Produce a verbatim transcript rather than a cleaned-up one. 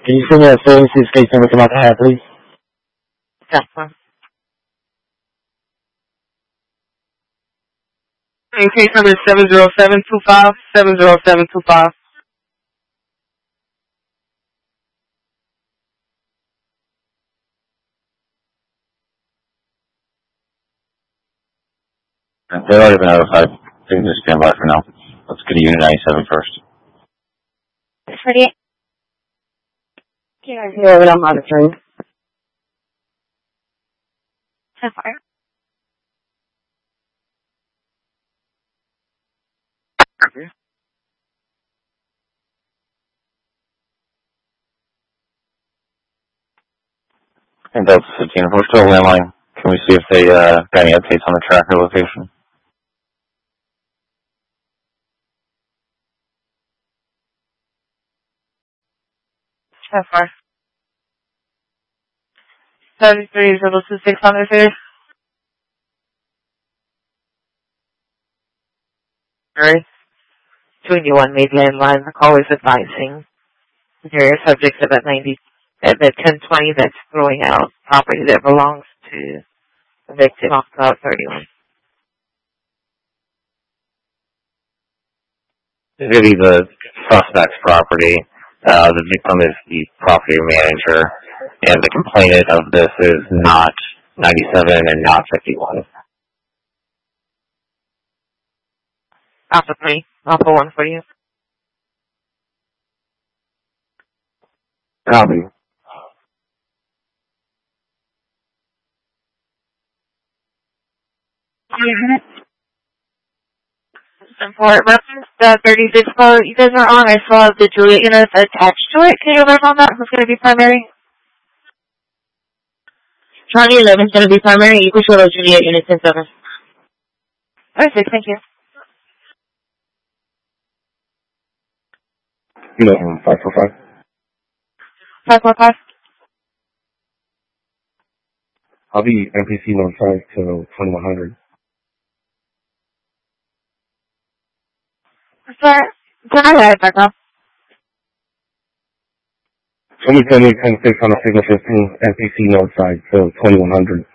Can you send me that phone see case number come out the hat, please? That's one. And case number is seven zero seven two five, seven zero seven two five. They've already been notified. They can just stand by for now. Let's get to Unit ninety-seven first. forty-eight. Yeah, here, I'm monitoring. ten fire. And Delta fifteen, if we're still landline, can we see if they uh, got any updates on the tracker location? ten fire. seventy-three zero two six hundred here. Alright. twenty-one made landline. The call is advising. There are subjects at that ninety, at that ten twenty that's throwing out property that belongs to the victim off Cloud thirty-one. It's going to be the suspect's property. Uh, the victim is the property manager, and the complainant of this is not ninety-seven and not fifty-one. Alpha three, Alpha one for you. Copy. For reference, the thirty-six call you guys are on, I saw the Juliet units attached to it. Can you elaborate on that? Who's going to be primary? Charlie eleven is going to be primary. Equal short of Juliet unit ten seven. Perfect, thank you. You know, five four five. five four five. I'll be N P C notified to twenty-one hundred. Sir, can I have back up? Somebody send me ten six on a signal fifteen, N P C notified to twenty-one hundred.